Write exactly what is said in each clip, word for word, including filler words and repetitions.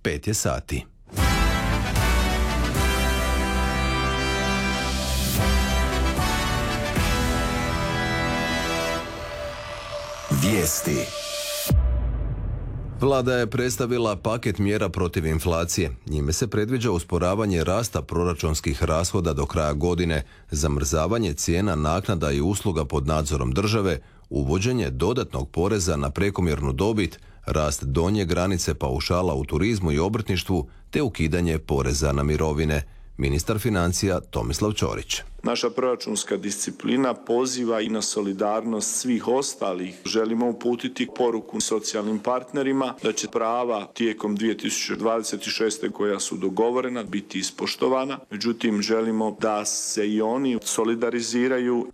Pet je sati. Vijesti. Vlada je predstavila paket mjera protiv inflacije. Njime se predviđa usporavanje rasta proračunskih rashoda do kraja godine, zamrzavanje cijena naknada i usluga pod nadzorom države, uvođenje dodatnog poreza na prekomjernu dobit, rast donje granice paušala u turizmu i obrtništvu, te ukidanje poreza na mirovine. Ministar financija Tomislav Ćorić. Naša proračunska disciplina poziva i na solidarnost svih ostalih. Želimo uputiti poruku socijalnim partnerima da će prava tijekom dvije tisuće dvadeset šeste koja su dogovorena biti ispoštovana. Međutim, želimo da se i oni solidariziraju.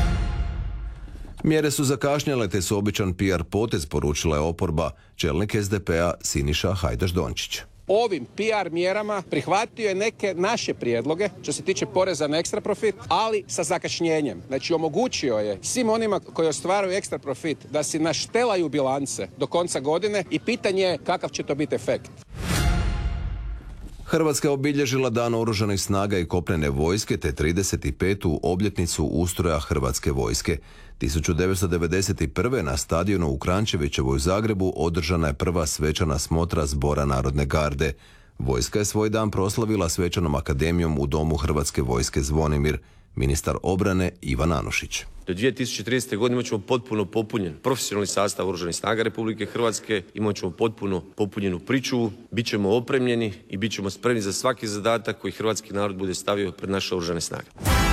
Mjere su zakašnjele te su običan P R potez, poručila je oporba, čelnik S D P-a Siniša Hajdaš Dončić. Ovim P R mjerama prihvatio je neke naše prijedloge što se tiče poreza na ekstra profit, ali sa zakašnjenjem. Znači omogućio je svim onima koji ostvaruju ekstra profit da si naštelaju bilance do konca godine i pitanje je kakav će to biti efekt. Hrvatska je obilježila Dan oružanih snaga i kopnene vojske te trideset petu obljetnicu ustroja Hrvatske vojske. tisuću devetsto devedeset prve. na stadionu u Krančevićevoj u Zagrebu održana je prva svečana smotra Zbora Narodne garde. Vojska je svoj dan proslavila svečanom akademijom u Domu Hrvatske vojske Zvonimir. Ministar obrane Ivan Anušić. Do dvije tisuće tridesete. godine imat ćemo potpuno popunjen profesionalni sastav Oružanih snaga Republike Hrvatske, imat ćemo potpuno popunjenu pričuvu, bit ćemo opremljeni i bit ćemo spremni za svaki zadatak koji hrvatski narod bude stavio pred naše Oružane snage.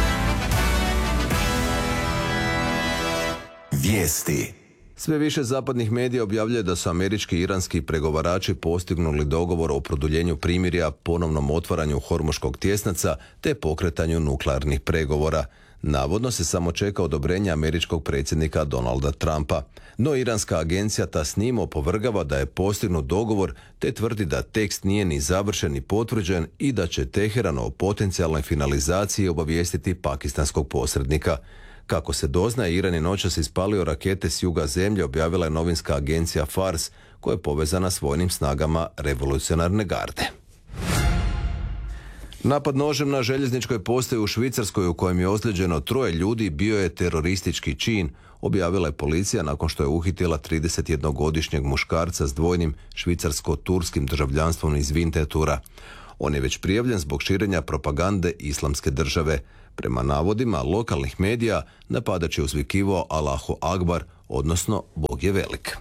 Vijesti. Sve više zapadnih medija objavljuje da su američki i iranski pregovarači postignuli dogovor o produljenju primirja, ponovnom otvaranju Hormuškog tjesnaca te pokretanju nuklearnih pregovora. Navodno se samo čeka odobrenje američkog predsjednika Donalda Trumpa. No iranska agencija Tasnim opovrgava da je postignut dogovor te tvrdi da tekst nije ni završen ni potvrđen i da će Teheran o potencijalnoj finalizaciji obavijestiti pakistanskog posrednika. Kako se doznaje, Iran je noćas ispalio rakete s juga zemlje, objavila je novinska agencija Fars, koja je povezana s vojnim snagama revolucionarne garde. Napad nožem na željezničkoj postaji u Švicarskoj u kojem je ozlijeđeno troje ljudi bio je teroristički čin, objavila je policija nakon što je uhitila tridesetjednogodišnjeg muškarca s dvojnim švicarsko-turskim državljanstvom iz Winterthura. On je već prijavljen zbog širenja propagande Islamske države. Prema navodima lokalnih medija, napadač je uzvikivao Allahu Akbar, odnosno Bog je velik.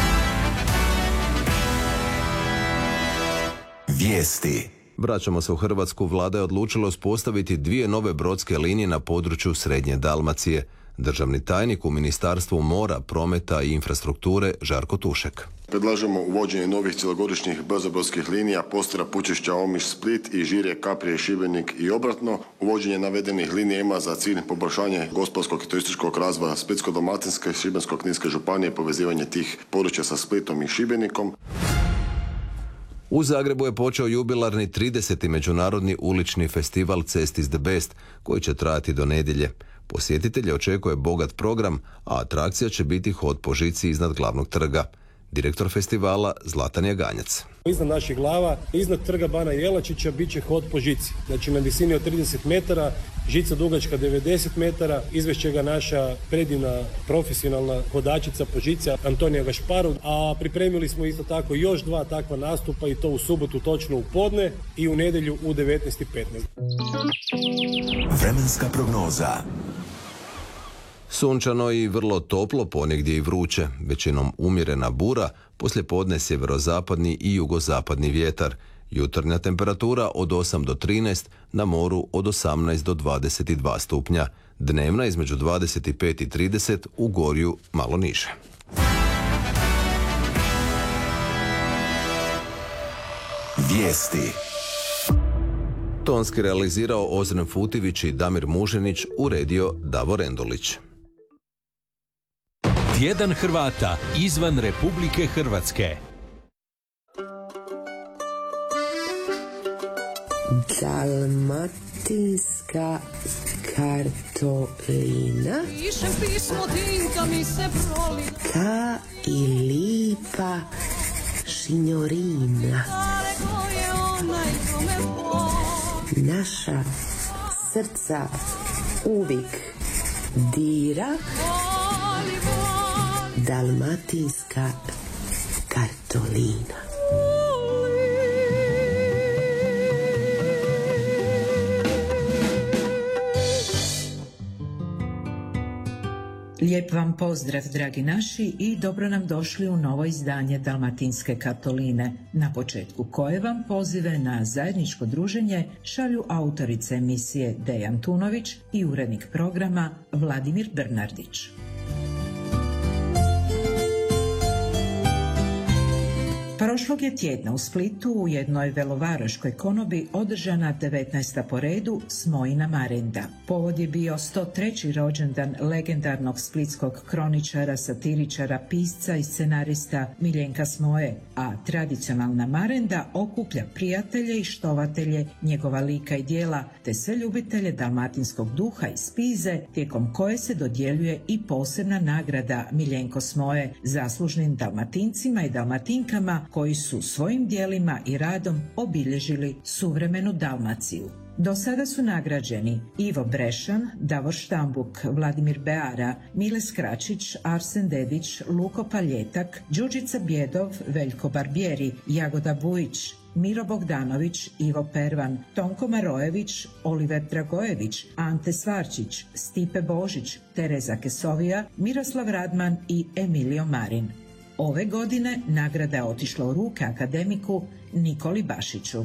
Vijesti. Vraćamo se u Hrvatsku. Vlada je odlučila uspostaviti dvije nove brodske linije na području Srednje Dalmacije. Državni tajnik u Ministarstvu mora, prometa i infrastrukture Žarko Tušek. Predlažemo uvođenje novih cjelogodišnjih brzobrodskih linija Postira, Pučišća, Omiš, Split i Žirje, Kaprije, Šibenik i obratno. Uvođenje navedenih linija ima za cilj poboljšanje gospodarskog i turističkog razvoja Splitsko-dalmatinske i Šibensko-kninske županije, povezivanje tih područja sa Splitom i Šibenikom. U Zagrebu je počeo jubilarni trideseti međunarodni ulični festival Cest is the Best, koji će trajati do nedjelje. Posjetitelje očekuje bogat program, a atrakcija će biti hod po žici iznad glavnog trga. Direktor festivala Zlatan Jaganjac. Iznad naših glava, iznad trga Bana Jelačića, bit će hod po žici. Znači na visini od trideset metara, žica dugačka devedeset metara, izvešće ga naša predivna profesionalna hodačica po žici Antonija Gašparu, a pripremili smo isto tako još dva takva nastupa i to u subotu točno u podne i u nedjelju u devetnaest i petnaest. Vremenska prognoza. Sunčano i vrlo toplo, ponegdje i vruće, većinom umjerena bura, poslijepodne sjeverozapadni i jugozapadni vjetar. Jutarnja temperatura od osam do trinaest, na moru od osamnaest do dvadeset dva stupnja. Dnevna između dvadeset pet i trideset, u Gorju malo niže. Vijesti. Tonski realizirao Ozren Futivić i Damir Muženić, uredio Davor Endulić. Tjedan Hrvata izvan Republike Hrvatske. Dalmatinska kartolina. Pišem pismo, tinta mi se proli. Ka i lipa šinjorina. naša srca uvijek dira dalmatinska kartolina. Lijep vam pozdrav, dragi naši, i dobro nam došli u novo izdanje Dalmatinske kartoline, na početku koje vam pozive na zajedničko druženje šalju autorice emisije Dejan Tunović i urednik programa Vladimir Bernardić. Prošlog je tjedna u Splitu u jednoj velovaraškoj konobi održana devetnaesta po redu Smojina marenda. Povod je bio sto treći rođendan legendarnog splitskog kroničara, satiričara, pisca i scenarista Miljenka Smoje, a tradicionalna marenda okuplja prijatelje i štovatelje njegova lika i djela, te sve ljubitelje dalmatinskog duha i spize, tijekom koje se dodjeljuje i posebna nagrada Miljenko Smoje zaslužnim Dalmatincima i Dalmatinkama koji su svojim djelima i radom obilježili suvremenu Dalmaciju. Do sada su nagrađeni Ivo Brešan, Davor Štambuk, Vladimir Beara, Mile Skračić, Arsen Dedić, Luko Paljetak, Đurđica Bjedov, Veljko Barbijeri, Jagoda Bujić, Miro Bogdanović, Ivo Pervan, Tonko Marojević, Oliver Dragojević, Ante Svarčić, Stipe Božić, Tereza Kesovija, Miroslav Radman i Emilio Marin. Ove godine nagrada je otišla u ruke akademiku Nikoli Bašiću.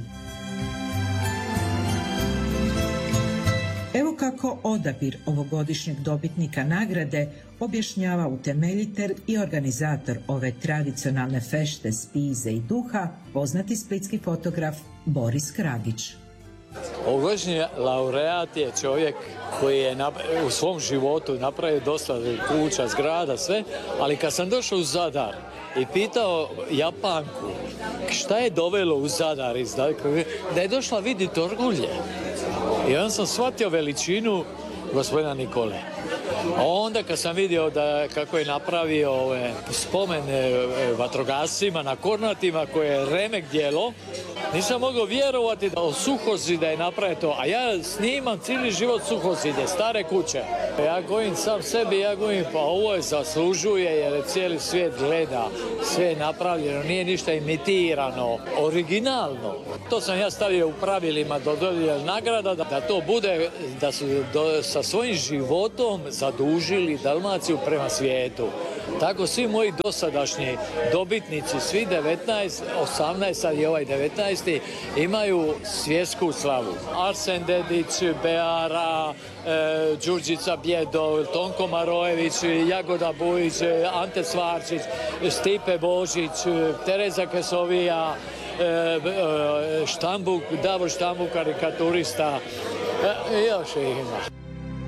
Evo kako odabir ovogodišnjeg dobitnika nagrade objašnjava utemeljitelj i organizator ove tradicionalne fešte spize i duha, poznati splitski fotograf Boris Kragić. Ovogodišnji laureat je čovjek koji je u svom životu napravio dosta kuća, zgrada, sve, ali kad sam došao u Zadar i pitao Japanku šta je dovelo u Zadar, da je došla vidjeti orgulje. I onda sam shvatio veličinu gospodina Nikole. A onda kad sam vidio da kako je napravio ove spomen vatrogascima na Kornatima koje je remek djelo, nisam mogao vjerovati da od suhozida je napravio to. A ja snimam cijeli život suhozide, stare kuće. Ja govorim sam sebi, ja govorim pa ovo je zaslužuje jer cijeli svijet gleda, sve je napravljeno, nije ništa imitirano, originalno. To sam ja stavio u pravilima do dodjele nagrada da, da to bude, da su do, sa svojim životom zadužili Dalmaciju prema svijetu. Tako svi moji dosadašnji dobitnici, svi devetnaest, osamnaest, sad i ovaj devetnaesti, imaju svjetsku slavu. Arsen Dedić, Beara, e, Đurđica Bjedov, Tonko Marojević, Jagoda Bujić, Ante Svarčić, Stipe Božić, Tereza Kesovija, e, e, Štambuk, Davor Štambuk, karikaturista, e, još ima.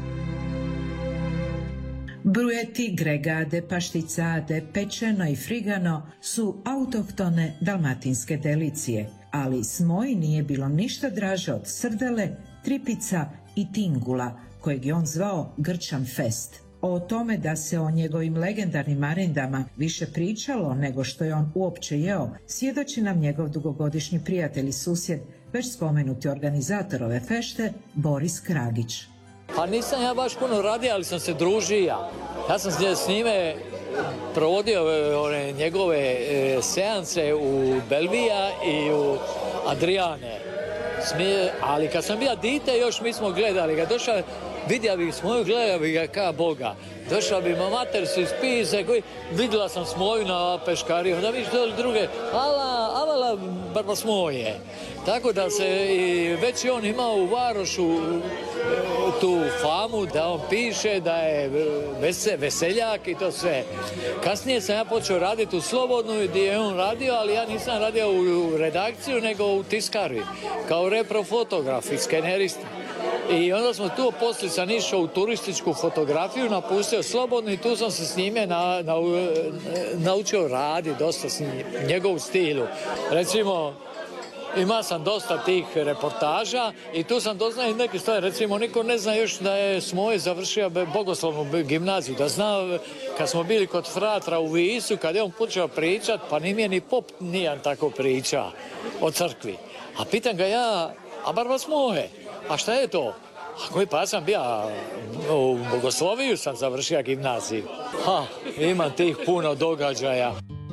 Brujeti, gregade, pašticade, pečeno i frigano su autohtone dalmatinske delicije, ali Smoji nije bilo ništa draže od srdele, tripica i tingula, kojeg je on zvao Grčan fest. O tome da se o njegovim legendarnim marendama više pričalo nego što je on uopće jeo, svjedoči nam njegov dugogodišnji prijatelj i susjed, već spomenuti organizator ove fešte, Boris Kragić. Pa nisam ja baš puno radio, ali sam se družio. Ja sam s njime provodio one njegove e, seanse u Belvija i u Adriane. Smije, ali kad sam bio dite, još mi smo gledali ga. Došao, vidio bih Smoju, gledao bih ga kao Boga. Došla bi ma mater su iz Pise, koji, vidjela sam Smoju na peškariju, onda vidiš dole druge, ala, avala, barba Smoje. Tako da se i već i on imao u Varošu tu famu da on piše, da je vese, veseljak i to sve. Kasnije sam ja počeo raditi u Slobodnu gdje je on radio, ali ja nisam radio u redakciju nego u tiskari, kao reprofotograf i skenerista. I onda smo tu, poslije sam išao u turističku fotografiju, napustio Slobodnu i tu sam se s njime na, na, naučio raditi dosta s njegovu stilu. Recimo, ima sam dosta tih reportaža i tu sam doznao neke stvari. Recimo, niko ne zna još da je Smoje završio Bogoslovnu gimnaziju. Da zna, kad smo bili kod fratra u Visu, kad je on počeo pričat, pa ni mi je ni pop nijan tako priča o crkvi. A pitam ga ja, a bar vas moje. A šta je to? A koji pa sam bio u Bogosloviju sam završio gimnaziju. Ha, imam tih puno događaja.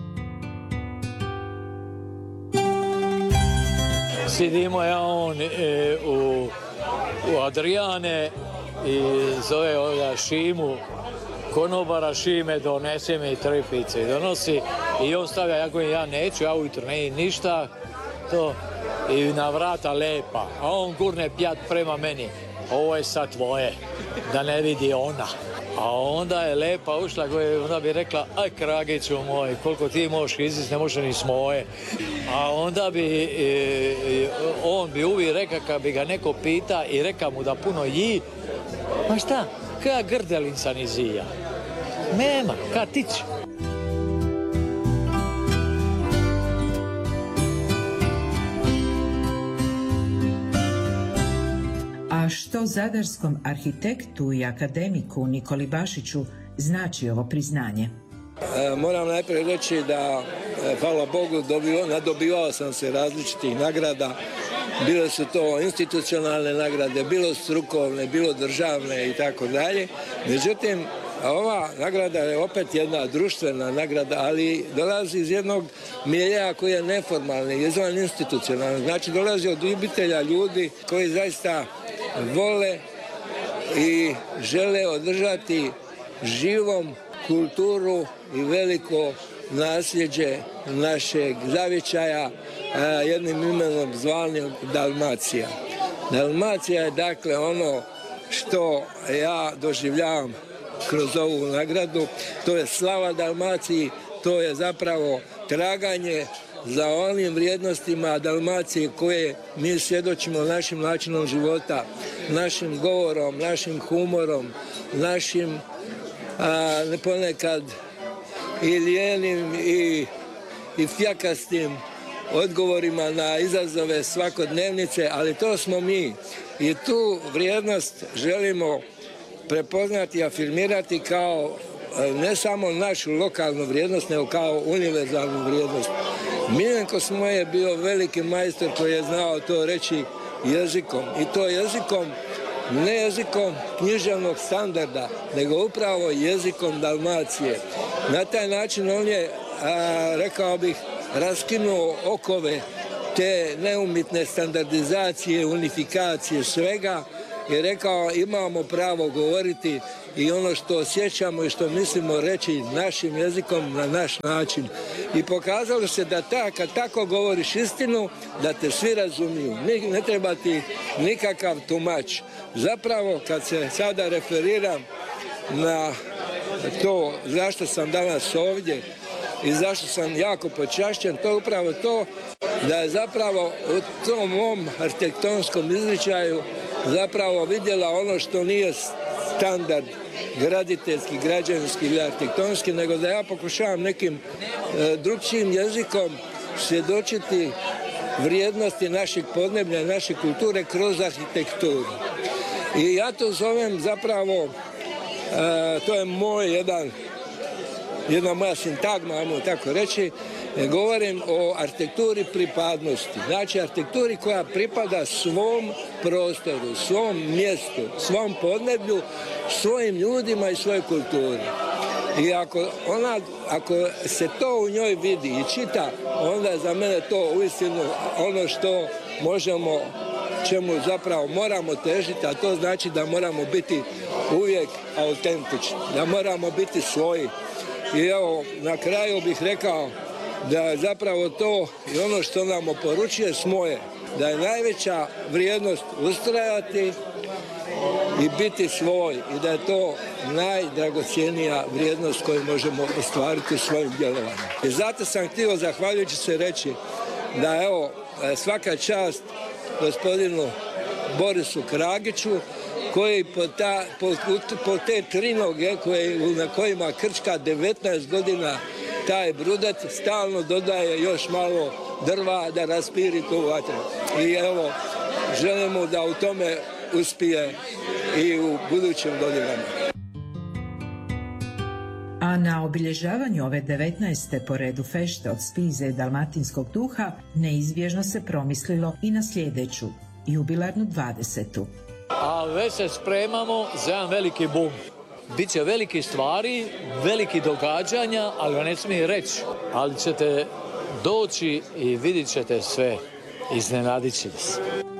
Sidimo ja on e, u, u Adriane i zove ovoga Šimu, konobara Šime, donese mi trepice i donosi i on stavlja, ja govorim, ja neću, ja ujutro ne ništa, to, i na vrata lepa, a on gurne pjat prema meni, ovo je sad tvoje, da ne vidi ona. A onda je lepa ušla, ona bi rekla, aj Kragiću moj, koliko ti možeš izvist, ne može ni s moje. A onda bi, e, on bi uvijek rekao, kad bi ga neko pita i reka mu da puno ji, ma šta, kada grdelinca ni zija? Nema, kad tići. A što zadarskom arhitektu i akademiku Nikoli Bašiću znači ovo priznanje? E, moram najprije reći da, e, hvala Bogu, dobio, nadobivao sam se različitih nagrada. Bile su to institucionalne nagrade, bilo strukovne, bilo državne i tako dalje. Međutim, ova nagrada je opet jedna društvena nagrada, ali dolazi iz jednog miljeja koji je neformalni, izvan institucionalni. Znači, dolazi od ljubitelja ljudi koji zaista vole i žele održati živom kulturu i veliko nasljeđe našeg zavičaja, jednim imenom zvanim Dalmacija. Dalmacija je dakle ono što ja doživljavam kroz ovu nagradu, to je slava Dalmaciji, to je zapravo traganje za onim vrijednostima Dalmacije koje mi svjedočimo našim načinom života, našim govorom, našim humorom, našim a, ponekad i lijenim i, i fjakastim odgovorima na izazove svakodnevnice, ali to smo mi. I tu vrijednost želimo prepoznati i afirmirati kao ne samo našu lokalnu vrijednost, nego kao univerzalnu vrijednost. Miljenko Smoje je bio veliki majstor koji je znao to reći jezikom. I to jezikom, ne jezikom književnog standarda, nego upravo jezikom Dalmacije. Na taj način on je, a, rekao bih, raskinuo okove te neumitne standardizacije, unifikacije svega i rekao imamo pravo govoriti i ono što osjećamo i što mislimo reći našim jezikom na naš način. I pokazalo se da ta, kad tako govoriš istinu, da te svi razumiju. Ne treba ti nikakav tumač. Zapravo, kad se sada referiram na to zašto sam danas ovdje i zašto sam jako počašćen, to je upravo to da je zapravo u tom mom arhitektonskom izričaju zapravo vidjela ono što nije standard graditeljski, građevinski ili arhitektonski, nego da ja pokušavam nekim e, drugčijim jezikom svjedočiti vrijednosti našeg podneblja i naše kulture kroz arhitekturu. I ja to zovem zapravo, e, to je moj jedan, jedna moja sintagma, ajmo tako reći, govorim o arhitekturi pripadnosti. Znači arhitekturi koja pripada svom prostoru, svom mjestu, svom podneblju, svojim ljudima i svojoj kulturi. I ako, ona, ako se to u njoj vidi i čita, onda je za mene to uistinu ono što možemo, čemu zapravo moramo težiti, a to znači da moramo biti uvijek autentični, da moramo biti svoji. I evo, na kraju bih rekao da je zapravo to i ono što nam oporučuje Smoje, da je najveća vrijednost ustrajati i biti svoj i da je to najdragocjenija vrijednost koju možemo ostvariti svojim djelovanjem. I zato sam htio, zahvaljujući se, reći da evo svaka čast gospodinu Borisu Kragiću koji po, ta, po, po te tri noge koje, na kojima krčka devetnaest godina taj brudat stalno dodaje još malo drva da raspiri tu vatru. I evo, želimo da u tome uspije i u budućim godinama. A na obilježavanju ove devetnaeste po redu fešte od spize dalmatinskog duha neizbježno se promislilo i na sljedeću, jubilarnu dvadesetu. A već se spremamo za jedan veliki bum. Biće veliki stvari, veliki događanja, ali vam ne smije reći. Ali ćete doći i vidit ćete sve. Iznenadit ćete se.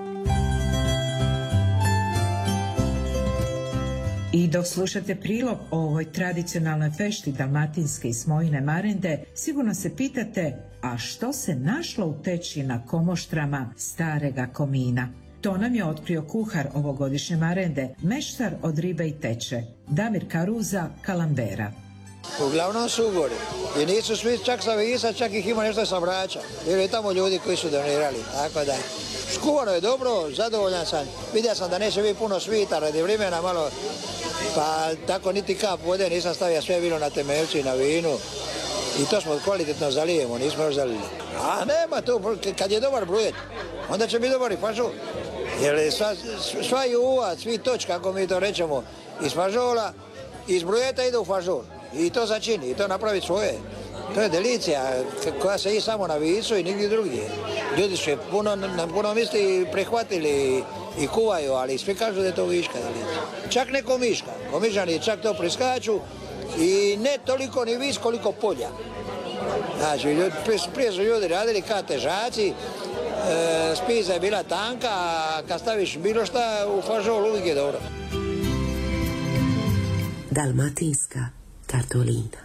I dok slušate prilog o ovoj tradicionalnoj fešti dalmatinske i Smojine marende, sigurno se pitate, a što se našlo u teči na komoštrama starega komina? To nam je otkrio kuhar ovogodišnje marende, meštar od ribe i teče, Damir Karuza Kalambera. Uglavnom su ugori. I nisu svi čak sa Visa, čak ih ima nešto sa Brača. Ili je tamo ljudi koji su donirali, tako da. Skuvano je dobro, zadovoljan sam. Vidio sam da neće biti puno svita radi vremena malo, pa tako niti kap vode nisam stavio, sve je bilo na temeljcu i na vinu. I to smo kvalitetno zalijemo, nismo još zalili. A nema tu, kad je dobar brujet, onda će biti dobar i fažol. Jer sva, sva juva, svi toč, kako mi to rećemo, iz fažola, iz brujeta ide u fažol. I to začini, i to napravi svoje. To je delicija koja se i samo na Visu i nigdje drugdje. Ljudi su je puno, na puno misli prihvatili i kuvaju, ali svi kažu da je to viška delicija. Čak ne komiška. Komižani čak to priskaču i ne toliko ni vis koliko polja. Znači, ljudi, prije su ljudi radili kao težaci, e, spiza je bila tanka, a kad staviš bilo šta u fažol uvijek je dobro. Dalmatinska kartolina.